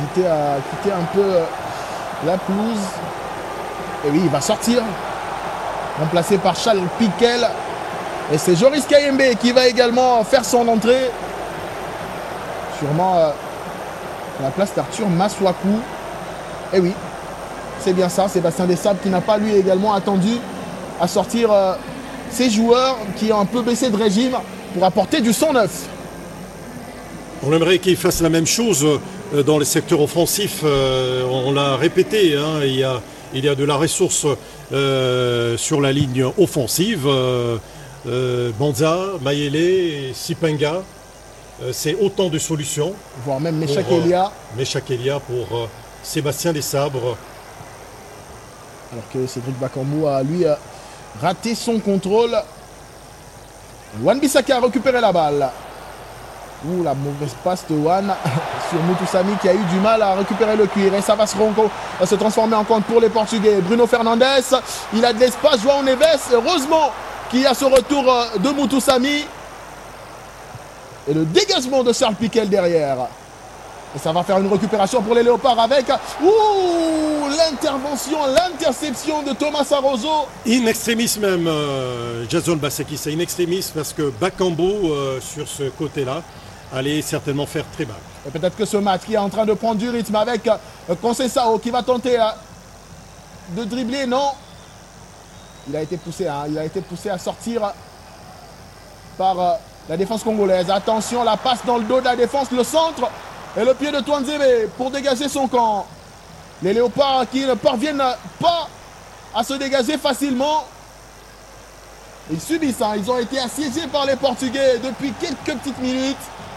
quitter un peu la pelouse. Et oui, il va sortir. Remplacé par Charles Piquel. Et c'est Joris Kayembe qui va également faire son entrée. Sûrement à la place d'Arthur Maswaku. Et oui, c'est bien ça. Sébastien Desables qui n'a pas lui également attendu à sortir ses joueurs qui ont un peu baissé de régime pour apporter du sang neuf. On aimerait qu'ils fassent la même chose dans les secteurs offensifs. On l'a répété, hein, il y a de la ressource sur la ligne offensive. Banza, Mayele, Sipenga, c'est autant de solutions. Voire même Meshak Elia. Meshak Elia pour Sébastien Desabres. Alors que Cédric Bakambu a lui raté son contrôle. Wan-Bissaka a récupéré la balle. Ouh, la mauvaise passe de Wan sur Mutusami qui a eu du mal à récupérer le cuir. Et ça va se transformer en compte pour les Portugais. Bruno Fernandes, il a de l'espace. João Neves, heureusement qu'il y a ce retour de Mutusami. Et le dégagement de Charles Piquel derrière. Et ça va faire une récupération pour les Léopards avec l'intervention, l'interception de Thomas Arrozo. In extremis même, Jason Baseki, c'est in extremis parce que Bakambu, sur ce côté-là, allait certainement faire très mal. Et peut-être que ce match qui est en train de prendre du rythme avec Conceição qui va tenter de dribbler, non. Il a été poussé à sortir par la défense congolaise. Attention, la passe dans le dos de la défense, le centre. Et le pied de Twanzebe pour dégager son camp. Les Léopards qui ne parviennent pas à se dégager facilement. Ils subissent, hein. Ils ont été assiégés par les Portugais depuis quelques petites minutes.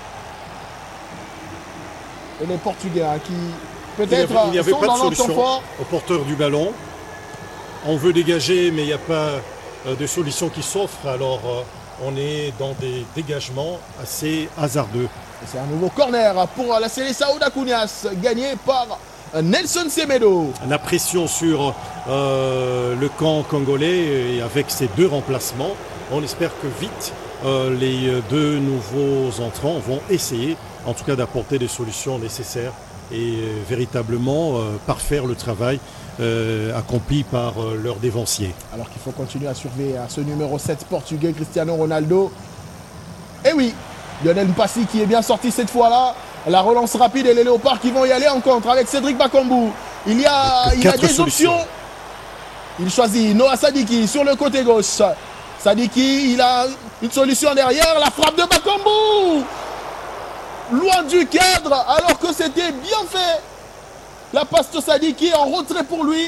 Et les Portugais qui peut-être sont dans leur temps fort. Au porteur du ballon. On veut dégager mais il n'y a pas de solution qui s'offre. Alors on est dans des dégagements assez hasardeux. C'est un nouveau corner pour la Seleção da Cunhas, gagné par Nelson Semedo. La pression sur le camp congolais et avec ces deux remplacements, on espère que vite les deux nouveaux entrants vont essayer en tout cas d'apporter des solutions nécessaires et véritablement parfaire le travail accompli par leur dévancier. Alors qu'il faut continuer à surveiller ce numéro 7 portugais, Cristiano Ronaldo. Et oui, Lionel Mpassi qui est bien sorti cette fois-là. La relance rapide et les Léopards qui vont y aller en contre avec Cédric Bakambu. Il y a des options. Il choisit Noah Sadiki sur le côté gauche. Sadiki, il a une solution derrière. La frappe de Bakambu. Loin du cadre alors que c'était bien fait. La passe de Sadiki en retrait pour lui.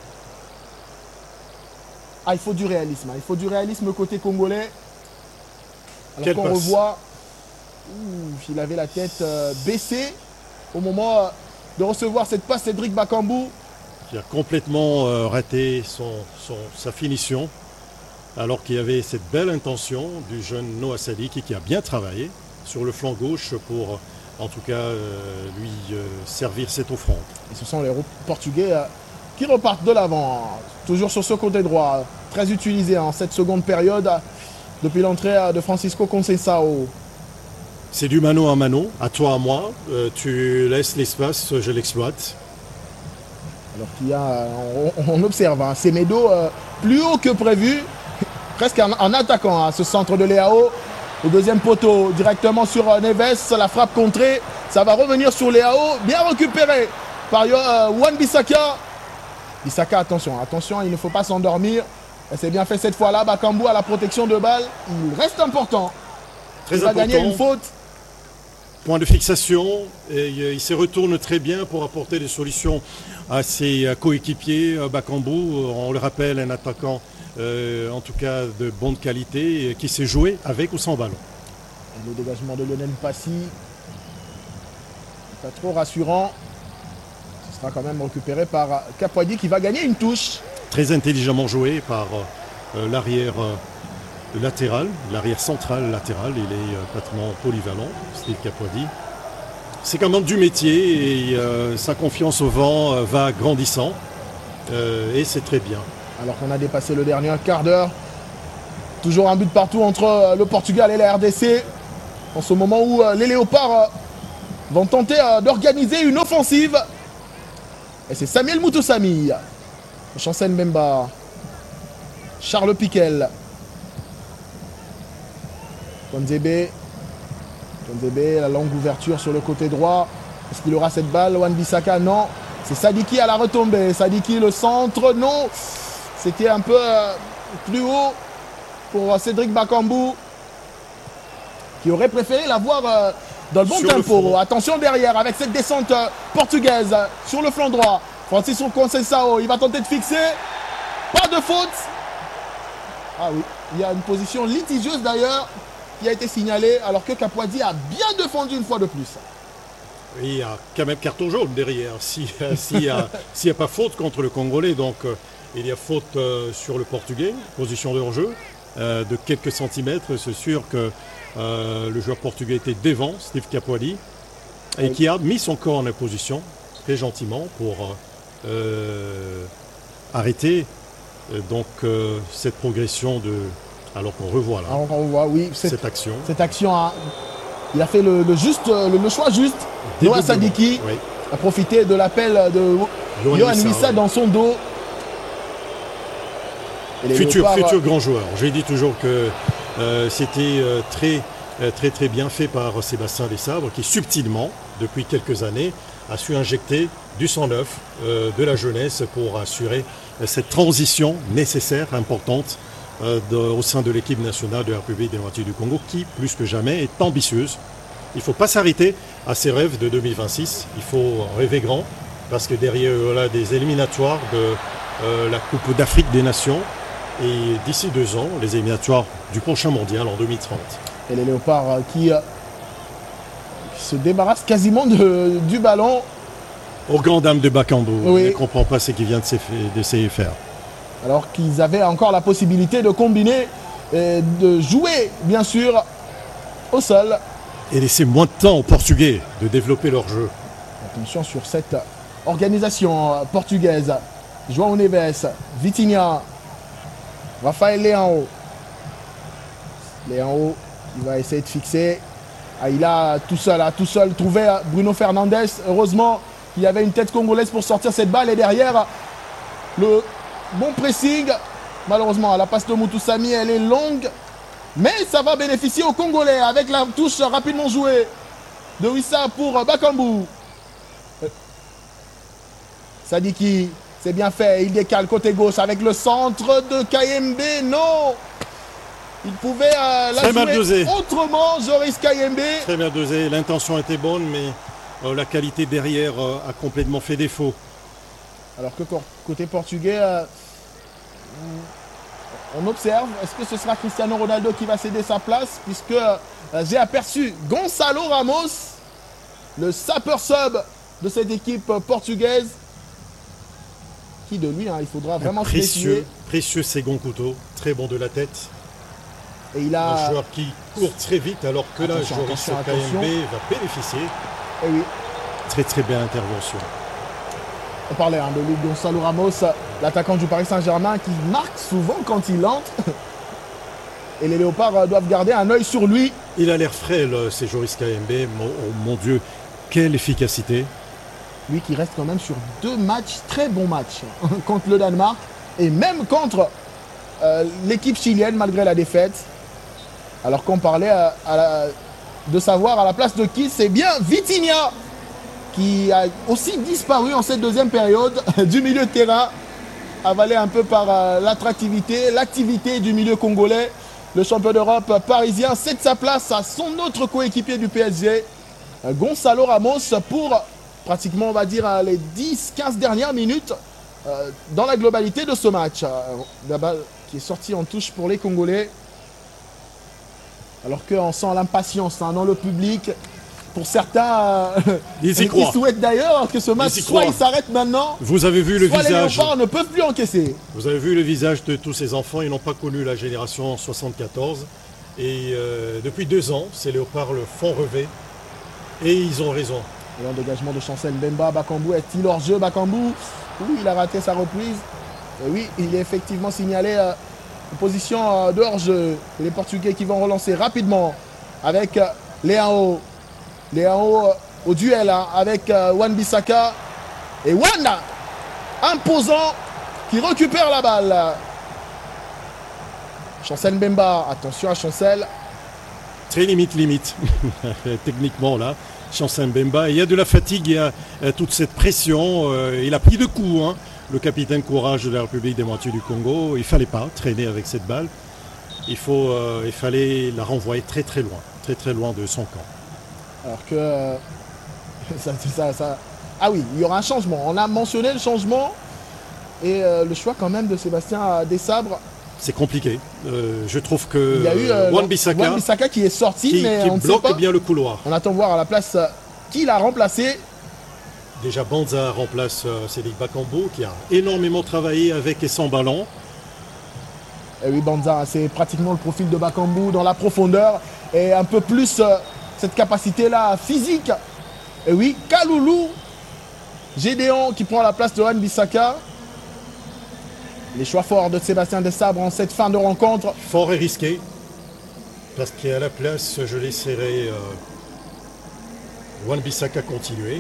Ah, il faut du réalisme. Il faut du réalisme côté congolais. Alors qu'on revoit... il avait la tête baissée au moment de recevoir cette passe. Cédric Bakambu qui a complètement raté sa finition alors qu'il y avait cette belle intention du jeune Noah Sadiki qui a bien travaillé sur le flanc gauche pour en tout cas lui servir cette offrande. Et ce sont les Portugais qui repartent de l'avant, toujours sur ce côté droit, très utilisé en cette seconde période depuis l'entrée de Francisco Conceição. C'est du mano à mano, à toi à moi, tu laisses l'espace, je l'exploite. Alors qu'il y a, on observe, Semedo plus haut que prévu, presque en attaquant ce centre de Leao. Au deuxième poteau, directement sur Neves, la frappe contrée, ça va revenir sur Leao, bien récupéré par Wan-Bissaka. Bissaka, attention, il ne faut pas s'endormir. C'est bien fait cette fois-là, Bakambu à la protection de balle, il reste important. Très il va gagner une faute. Point de fixation, et il se retourne très bien pour apporter des solutions à ses coéquipiers. Bakambu, on le rappelle, un attaquant en tout cas de bonne qualité qui s'est joué avec ou sans ballon. Et le dégagement de Lionel Mpassi, pas trop rassurant. Ce sera quand même récupéré par Capoidi qui va gagner une touche. Très intelligemment joué par l'arrière latéral, l'arrière central latéral. Il est pratiquement polyvalent, Steve Capoidi. C'est quand même du métier et sa confiance au vent va grandissant et c'est très bien. Alors qu'on a dépassé le dernier quart d'heure. Toujours un but partout entre le Portugal et la RDC. En ce moment où les Léopards vont tenter d'organiser une offensive. Et c'est Samuel Moutoussamy. Chancel Mbemba. Charles Piquel. Tonzebe, la longue ouverture sur le côté droit. Est-ce qu'il aura cette balle? Wan-Bissaka, non. C'est Sadiki à la retombée. Sadiki, le centre, non. C'était un peu plus haut pour Cédric Bakambu, qui aurait préféré l'avoir dans le bon tempo. Attention derrière avec cette descente portugaise sur le flanc droit. Francisco Conceição, il va tenter de fixer. Pas de faute. Ah oui, il y a une position litigieuse d'ailleurs qui a été signalée alors que Capoadi a bien défendu une fois de plus. Oui, il y a quand même carton jaune derrière. S'il n'y a pas faute contre le Congolais, donc il y a faute sur le Portugais, position de hors-jeu de quelques centimètres. C'est sûr que le joueur portugais était devant, Steve Capoadi, et qui a mis son corps en position très gentiment pour arrêter cette progression de... Alors qu'on revoit là, alors on voit, oui, cette action. Cette action, il a fait le choix juste. Noah Sadiki a profité de l'appel de Yohan Wissa dans son dos. Futur grand joueur. J'ai dit toujours que c'était très bien fait par Sébastien Desabre, qui subtilement, depuis quelques années, a su injecter du sang neuf, de la jeunesse pour assurer cette transition nécessaire, importante, au sein de l'équipe nationale de la République démocratique du Congo, qui, plus que jamais, est ambitieuse. Il ne faut pas s'arrêter à ses rêves de 2026. Il faut rêver grand, parce que derrière, on a des éliminatoires de la Coupe d'Afrique des Nations. Et d'ici 2 ans, les éliminatoires du prochain mondial en 2030. Et les Léopards qui se débarrassent quasiment du ballon. Aux grandes dames de Bakambu. Oui. Je ne comprends pas ce qu'il vient d'essayer de faire. Alors qu'ils avaient encore la possibilité de combiner et de jouer, bien sûr, au sol. Et laisser moins de temps aux Portugais de développer leur jeu. Attention sur cette organisation portugaise. João Neves, Vitinha, Raphaël Leão. Leão, il va essayer de fixer. Ah, il a tout seul trouvé Bruno Fernandes. Heureusement qu'il y avait une tête congolaise pour sortir cette balle. Et derrière, le bon pressing. Malheureusement, la passe de Moutoussamy, elle est longue. Mais ça va bénéficier aux Congolais avec la touche rapidement jouée de Wissa pour Bakambu. Sadiki, c'est bien fait. Il décale côté gauche avec le centre de Kayembe. Non, il pouvait la jouer autrement, Joris Kayembe. Très bien dosé. L'intention était bonne, mais la qualité derrière a complètement fait défaut. Alors que côté portugais, on observe. Est-ce que ce sera Cristiano Ronaldo qui va céder sa place? Puisque j'ai aperçu Gonçalo Ramos, le sapeur sub de cette équipe portugaise, qui de lui, il faudra vraiment se méfier. Précieux second couteau, très bon de la tête. Et il a un joueur qui court très vite, alors que là, Joris Kayembe va bénéficier. Et oui. Très belle intervention. On parlait de lui, Gonçalo Ramos, l'attaquant du Paris Saint-Germain, qui marque souvent quand il entre. Et les Léopards doivent garder un œil sur lui. Il a l'air frais, c'est Joris Kayembe. Mon Dieu, quelle efficacité. Lui qui reste quand même sur 2 matchs, très bons matchs, contre le Danemark et même contre l'équipe chilienne malgré la défaite. Alors qu'on parlait de savoir à la place de qui, c'est bien Vitinha qui a aussi disparu en cette deuxième période du milieu de terrain, avalé un peu par l'attractivité, l'activité du milieu congolais. Le champion d'Europe parisien cède sa place à son autre coéquipier du PSG, Gonçalo Ramos, pour pratiquement, on va dire, les 10-15 dernières minutes dans la globalité de ce match. La balle qui est sortie en touche pour les Congolais. Alors qu'on sent l'impatience dans le public. Pour certains, ils souhaitent d'ailleurs que ce match soit il s'arrête maintenant. Vous avez vu le visage. Les Léopards ne peuvent plus encaisser. Vous avez vu le visage de tous ces enfants. Ils n'ont pas connu la génération 74. Et depuis 2 ans, ces Léopards le font rêver. Et ils ont raison. Et un dégagement de Chancel Mbemba. Bakambu est-il hors jeu? Bakambu, oui, il a raté sa reprise. Et oui, il est effectivement signalé en position de hors jeu. Et les Portugais qui vont relancer rapidement avec Leão. Leão au duel hein, avec Wan-Bissaka. Et Wan, imposant, qui récupère la balle. Chancel Mbemba, attention à Chancel. Très limite. Techniquement, là, Chancel Mbemba. Il y a de la fatigue, il y a toute cette pression. Il a pris 2 coups, hein, le capitaine Courage de la République démocratique du Congo. Il ne fallait pas traîner avec cette balle. Il fallait la renvoyer très loin de son camp. Alors que ah oui, il y aura un changement. On a mentionné le changement et le choix quand même de Sébastien Desabre. C'est compliqué. Je trouve que il y a eu Wan-Bissaka qui est sorti, mais qui on ne bloque sait pas. Bien le couloir. On attend voir à la place qui l'a remplacé. Déjà Banza remplace Cédric Bakambu qui a énormément travaillé avec et sans ballon. Et oui, Banza, c'est pratiquement le profil de Bakambu dans la profondeur et un peu plus cette capacité-là physique. Et oui, Kaloulou, Gédéon qui prend la place de Wan-Bissaka. Les choix forts de Sébastien Desabre en cette fin de rencontre. Fort et risqué. Parce qu'à la place, je laisserai Wan-Bissaka continuer.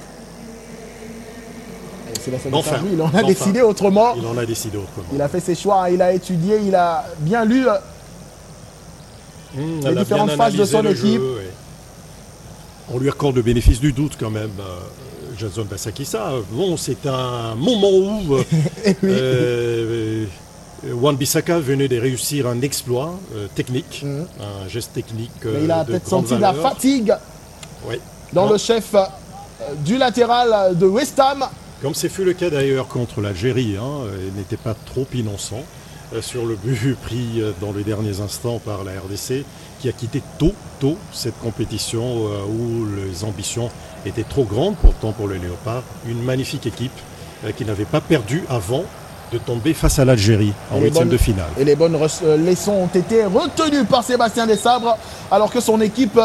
Sébastien Desabre, il en a décidé autrement. Il en a décidé autrement. Il a fait ses choix, il a étudié, il a bien lu les différentes phases de son équipe. Jeu, on lui accorde le bénéfice du doute quand même. Jason Basakissa. Bon, c'est un moment où Wan-Bissaka venait de réussir un exploit technique, un geste technique. Mais il a peut-être senti la fatigue dans le chef du latéral de West Ham. Comme c'est fut le cas d'ailleurs contre l'Algérie, il n'était pas trop innocent sur le but pris dans les derniers instants par la RDC, qui a quitté tôt cette compétition où les ambitions étaient trop grandes pourtant pour les Léopards. Une magnifique équipe qui n'avait pas perdu avant de tomber face à l'Algérie en 8e de finale. Et les bonnes leçons ont été retenues par Sébastien Desabre alors que son équipe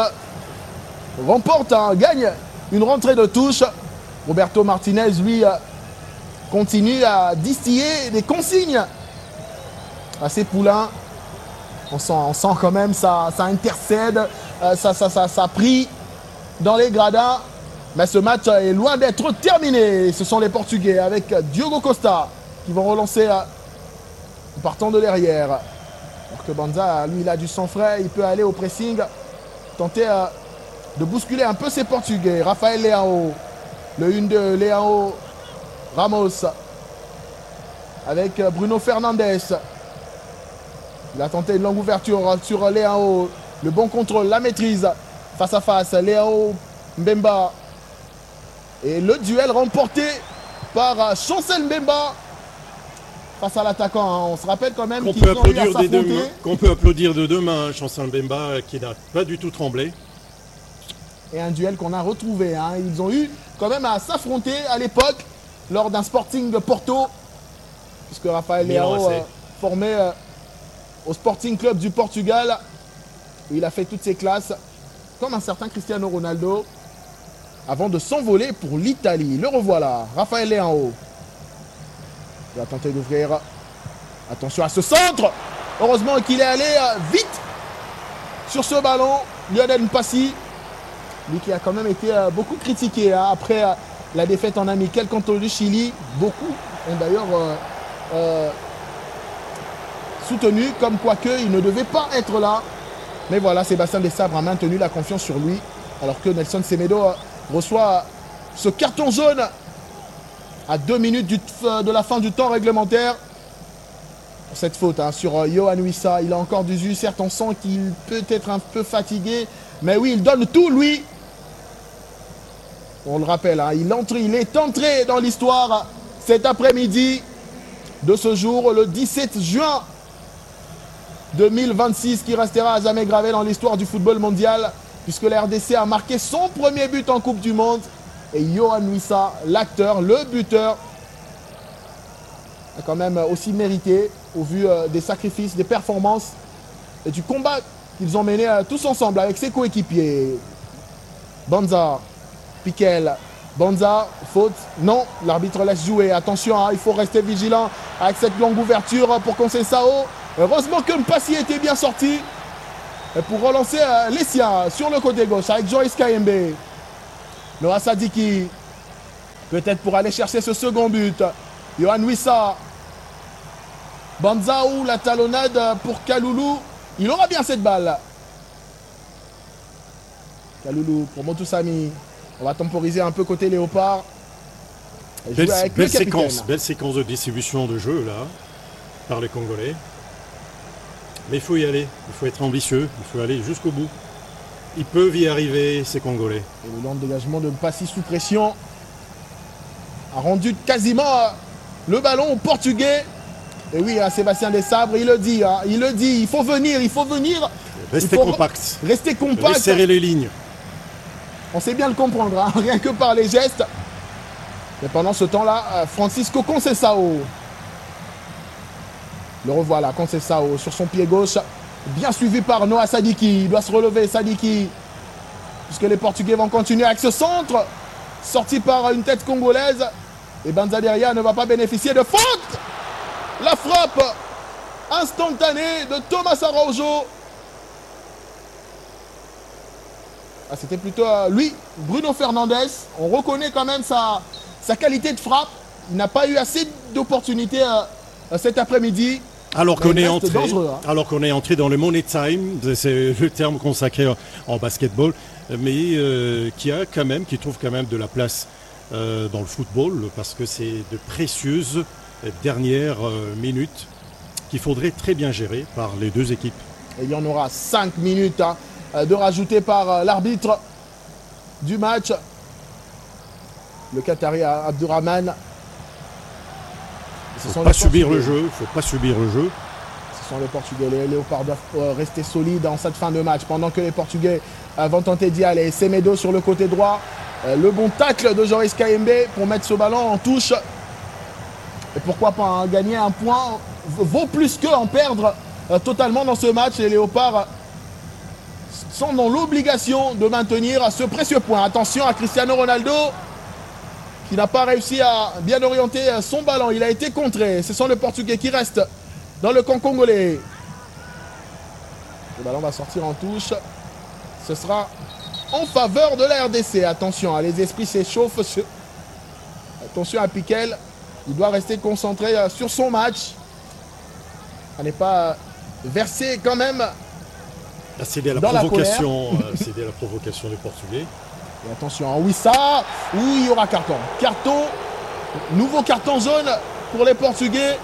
gagne une rentrée de touche. Roberto Martinez, lui, continue à distiller des consignes à ses poulains. On sent quand même ça intercède, ça prie dans les gradins. Mais ce match est loin d'être terminé. Ce sont les Portugais avec Diogo Costa qui vont relancer en partant de derrière. Alors que Banza, lui, il a du sang frais. Il peut aller au pressing, tenter de bousculer un peu ces Portugais. Raphaël Leao, le 1 de Leao Ramos avec Bruno Fernandes. Il a tenté une longue ouverture sur Leao. Le bon contrôle, la maîtrise. Face à face, Leao Mbemba. Et le duel remporté par Chancel Mbemba face à l'attaquant. On se rappelle quand même qu'ils ont eu à s'affronter. Qu'on peut applaudir de deux mains, Chancel Mbemba qui n'a pas du tout tremblé. Et un duel qu'on a retrouvé. Ils ont eu quand même à s'affronter à l'époque lors d'un Sporting de Porto. Puisque Raphaël Leao formé au Sporting Club du Portugal. Où il a fait toutes ses classes comme un certain Cristiano Ronaldo. Avant de s'envoler pour l'Italie. Le revoilà, Raphaël Leao. Il va tenter d'ouvrir. Attention à ce centre. Heureusement qu'il est allé vite sur ce ballon. Lionel Mpassi, lui qui a quand même été beaucoup critiqué après la défaite en amical contre le Chili. Beaucoup ont d'ailleurs soutenu comme quoi qu'il ne devait pas être là. Mais voilà, Sébastien Desabre a maintenu la confiance sur lui. Alors que Nelson Semedo reçoit ce carton jaune à 2 minutes de la fin du temps réglementaire. Pour cette faute sur Yohan Wissa. Il a encore du jus. Certes, on sent qu'il peut être un peu fatigué. Mais oui, il donne tout, lui. On le rappelle, il est entré dans l'histoire cet après-midi de ce jour, le 17 juin 2026, qui restera à jamais gravé dans l'histoire du football mondial, puisque la RDC a marqué son premier but en Coupe du Monde. Et Yohan Wissa, l'acteur, le buteur, a quand même aussi mérité, au vu des sacrifices, des performances et du combat qu'ils ont mené tous ensemble avec ses coéquipiers. Banza, Piquel, Banza, faute, non, l'arbitre laisse jouer. Attention, il faut rester vigilant avec cette longue ouverture pour Conceição. Heureusement que Mpassi était bien sorti pour relancer les siens sur le côté gauche avec Joris Kayembe. Noah Sadiki. Peut-être pour aller chercher ce second but. Yohan Wissa. Banzao, la talonnade pour Kaloulou. Il aura bien cette balle. Kaloulou pour Montoussamy. On va temporiser un peu côté Léopard. Belle séquence de distribution de jeu là, par les Congolais. Mais il faut y aller, il faut être ambitieux, il faut aller jusqu'au bout. Ils peuvent y arriver, ces Congolais. Et le lent dégagement de Passy sous pression a rendu quasiment le ballon aux Portugais. Et oui, Sébastien Desabre, il le dit, il faut venir. Restez compact. Restez compact. Serrer les lignes. On sait bien le comprendre, rien que par les gestes. Et pendant ce temps-là, Francisco Conceição. Le revoilà, Conceição sur son pied gauche. Bien suivi par Noah Sadiki. Il doit se relever, Sadiki. Puisque les Portugais vont continuer avec ce centre. Sorti par une tête congolaise. Et Banzaderia ne va pas bénéficier de faute. La frappe instantanée de Thomas Araujo. C'était plutôt lui, Bruno Fernandes. On reconnaît quand même sa qualité de frappe. Il n'a pas eu assez d'opportunités cet après-midi. Alors qu'on est entré dans le money time, c'est le terme consacré en basketball, mais qui trouve quand même de la place dans le football, parce que c'est de précieuses dernières minutes qu'il faudrait très bien gérer par les deux équipes. Et il y en aura 5 minutes de rajouter par l'arbitre du match, le Qatari Abdurrahman. Il ne faut pas subir le jeu. Ce sont les Portugais. Les Léopards doivent rester solides en cette fin de match. Pendant que les Portugais vont tenter d'y aller. Semedo sur le côté droit. Le bon tacle de Joris Kayembe pour mettre ce ballon en touche. Et pourquoi pas gagner un point vaut plus qu'en perdre totalement dans ce match. Les Léopards sont dans l'obligation de maintenir ce précieux point. Attention à Cristiano Ronaldo, qui n'a pas réussi à bien orienter son ballon. Il a été contré. Ce sont les Portugais qui restent dans le camp congolais. Le ballon va sortir en touche. Ce sera en faveur de la RDC. Attention, les esprits s'échauffent. Attention à Piquel. Il doit rester concentré sur son match. À n'est pas versé quand même. Cédé à la provocation des Portugais. Et attention, Wissa, il y aura carton. Nouveau carton jaune pour les Portugais.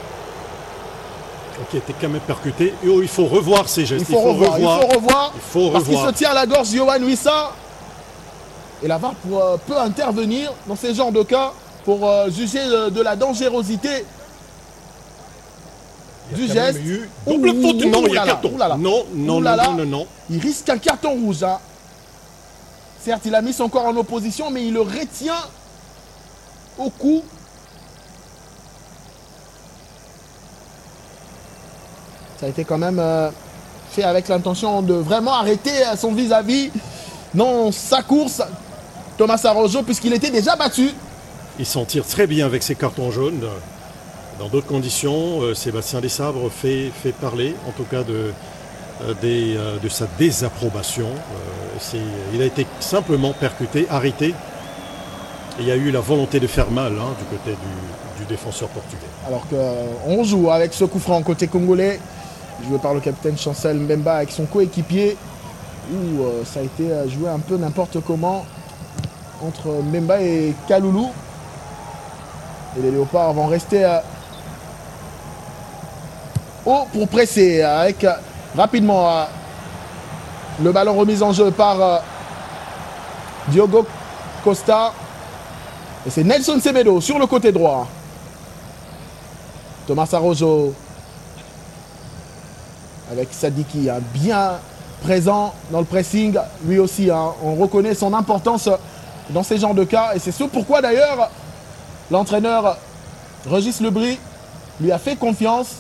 Qui était quand même percuté. Et il faut revoir ces gestes. Il faut revoir. Parce qu'il se tient à la gorge, Yohan Wissa. Et la VAR peut intervenir dans ces genres de cas pour juger de la dangerosité du geste. Double faute, non, il y a carton. Non. Il risque un carton rouge. Certes, il a mis son corps en opposition, mais il le retient au cou. Ça a été quand même fait avec l'intention de vraiment arrêter son vis-à-vis dans sa course, Thomas Araujo, puisqu'il était déjà battu. Il s'en tire très bien avec ses cartons jaunes. Dans d'autres conditions, Sébastien Desabre fait parler, en tout cas de sa désapprobation. Il a été simplement percuté, arrêté. Et il y a eu la volonté de faire mal du côté du défenseur portugais. Alors qu'on joue avec ce coup franc côté congolais, joué par le capitaine Chancel Mbemba avec son coéquipier, où ça a été joué un peu n'importe comment entre Mbemba et Kaloulou. Et les Léopards vont rester haut pour presser avec rapidement le ballon remis en jeu par Diogo Costa. Et c'est Nelson Semedo sur le côté droit. Thomas Araujo avec Sadiki, bien présent dans le pressing. Lui aussi, on reconnaît son importance dans ces genres de cas. Et c'est ce pourquoi d'ailleurs l'entraîneur Régis Lebris lui a fait confiance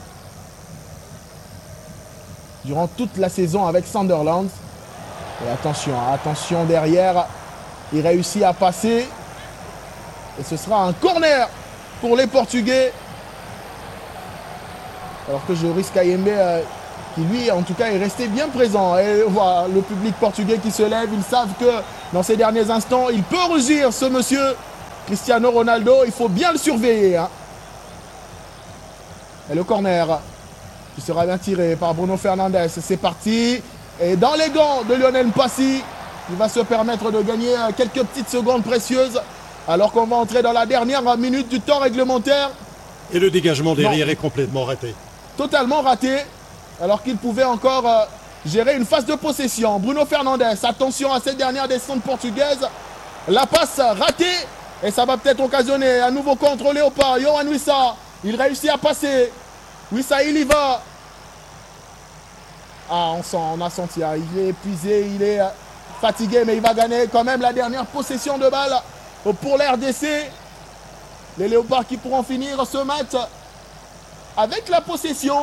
durant toute la saison avec Sunderland. Et attention derrière. Il réussit à passer. Et ce sera un corner pour les Portugais. Alors que Joris Kayembe qui lui, en tout cas, est resté bien présent. Et voilà, le public portugais qui se lève, ils savent que dans ces derniers instants, il peut rugir, ce monsieur Cristiano Ronaldo. Il faut bien le surveiller. Hein. Et le corner qui sera bien tiré par Bruno Fernandes. C'est parti. Et dans les gants de Lionel Mpassi, il va se permettre de gagner quelques petites secondes précieuses alors qu'on va entrer dans la dernière minute du temps réglementaire. Et le dégagement derrière est complètement raté. Totalement raté, alors qu'il pouvait encore gérer une phase de possession. Bruno Fernandes, attention à cette dernière descente portugaise. La passe ratée, et ça va peut-être occasionner un nouveau contre Léopard. Yohan Wissa, il réussit à passer. Wissa, il y va. Ah, on a senti, il est épuisé, il est fatigué, mais il va gagner quand même la dernière possession de balle pour la RDC. Les Léopards qui pourront finir ce match avec la possession.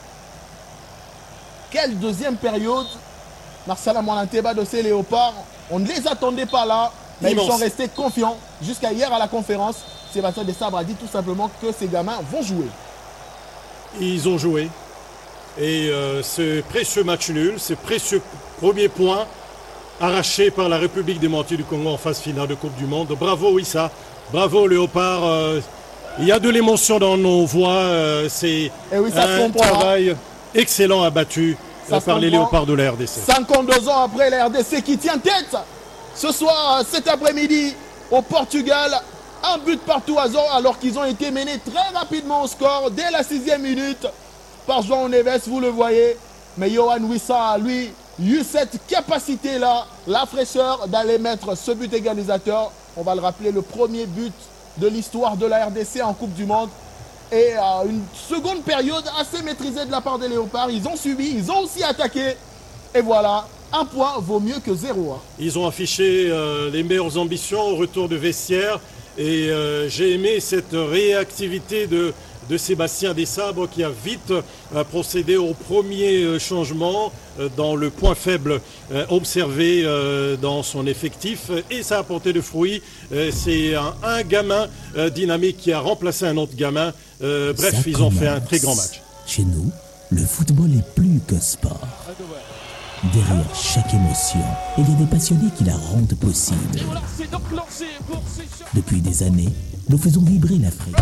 Quelle deuxième période. Marcel Amoualanteba de ces Léopards. On ne les attendait pas là, mais ils sont restés confiants. Jusqu'à hier à la conférence, Sébastien Desabre a dit tout simplement que ces gamins vont jouer. Ils ont joué. Et ce précieux match nul, ce précieux premier point arraché par la République démocratique du Congo en phase finale de Coupe du Monde. Bravo Wissa, bravo Léopard. Il y a de l'émotion dans nos voix. C'est un travail excellent abattu par les Léopards de la RDC. 52 ans après la RDC qui tient tête ce soir, cet après-midi au Portugal. Un but partout à zéro alors qu'ils ont été menés très rapidement au score dès la 6e minute par João Neves, vous le voyez. Mais Yohan Wissa a lui eu cette capacité-là, la fraîcheur d'aller mettre ce but égalisateur. On va le rappeler, le premier but de l'histoire de la RDC en Coupe du Monde. Et une seconde période assez maîtrisée de la part des Léopards. Ils ont subi, ils ont aussi attaqué. Et voilà, un point vaut mieux que 0. Hein. Ils ont affiché les meilleures ambitions au retour de vestiaire. Et j'ai aimé cette réactivité de Sébastien Desabre qui a vite procédé au premier changement dans le point faible observé dans son effectif et ça a porté de fruits. C'est un gamin dynamique qui a remplacé un autre gamin. Bref, ils ont fait un très grand match. Chez nous, le football est plus que sport. Derrière chaque émotion, il y a des passionnés qui la rendent possible. Depuis des années, nous faisons vibrer l'Afrique.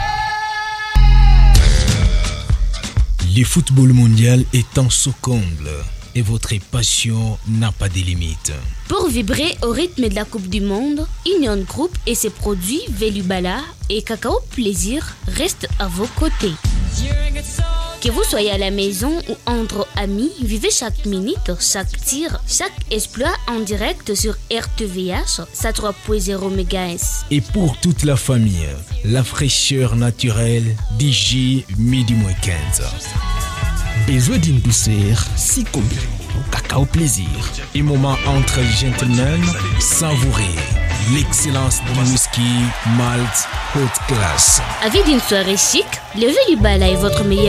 Le football mondial est en ce comble et votre passion n'a pas de limite. Pour vibrer au rythme de la Coupe du Monde, Union Group et ses produits Velubala et Cacao Plaisir restent à vos côtés. Que vous soyez à la maison ou entre amis, vivez chaque minute, chaque tir, chaque exploit en direct sur RTVH, sa 3.0 MHz. Et pour toute la famille, la fraîcheur naturelle DJ midi moins 15. Besoin d'une douceur, si combien au Cacao Plaisir. Un moment entre gentlemen, savourez l'excellence du whisky, malt, haute classe. Avis d'une soirée chic, le Velubala est votre meilleur